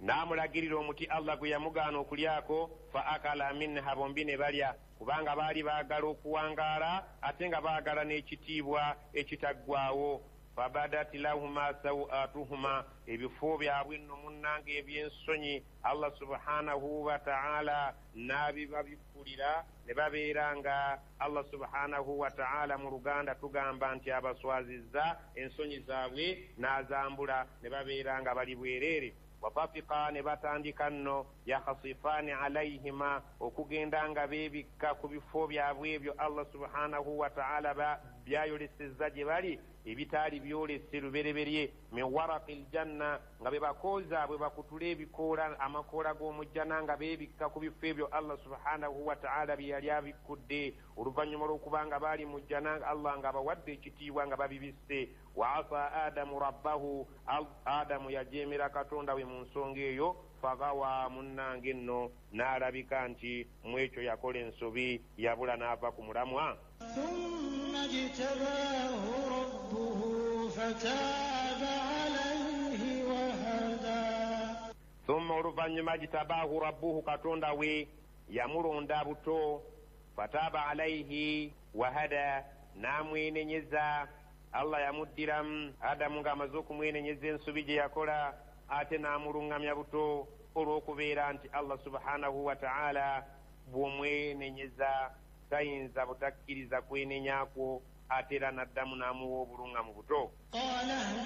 n'amulagirira omuti Allah gwe yamugaana okulyako, fa akala minha, bombi ne balya, kubanga baali baagala okuwangaala ate nga baagala n'ekitiibwa ekitaggwaawo. Fabadat lahuma sawatuhuma, ebifo byabwe nno munnange ebyensonyi Allah subhanahu wa ta'ala n'abibabikkulira ne babeera nga Allah subhanahu wa ta'ala mu Luganda tugamba nti abaswazizza ensonyi zaabwe n'azambula ne babeera nga bali bwereere. Watafiqa, ne batandika nno yakhasifaani alayhima, okugenda nga beebikka ku bifo byabwe ebyo Allah subhanahu wa ta'ala byayolesezza gye bali ebitaali byolese lubereberye, min waraqil janna, nga be bakooza bwe bakutula ebikoola amakoola g'omujjana nga beebikka ku bifo ebyo Allah subhanahu wa ta'ala bye yali abikkudde oluvannyuma lw'okuba nga baali mu jjana Allah nga bawadde ekitiibwa nga babibisse. Wa asa adamu rabbahu, Adamu yajeemera Katonda we mu nsonga eyo, fagawa, munnange nno n'alabika nti mu ekyo yakola ensobi, yabula n'ava ku mulamwa. Thumma jtabaahu rabbuhu fataaba alayhi wa hada. Thumma, oluvannyuma jitabaahu rabbuhu, Katonda we yamulonda buto, fataaba alayhi wa hada, n'amwenenyeza. Allah yamuddiramu Adamu ng'amaze okumwenenyeza ensobi gye yakola, ate n'amuluŋŋamya buto olw'okubeera nti Allah subhanahu wa ta'ala bw'omwenenyeza tayinza butakkiriza kwenenyakwo, ate era n'addamu n'amuwa obuluŋŋamu buto.